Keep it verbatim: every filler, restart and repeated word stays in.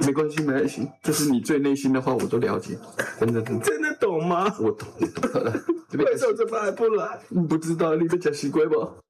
没关系，没关系，这是你最内心的话，我都了解，真的真的。 真的懂吗？ 我懂，我懂了。 为什么这边还不来？ 不知道你在讲习惯吗？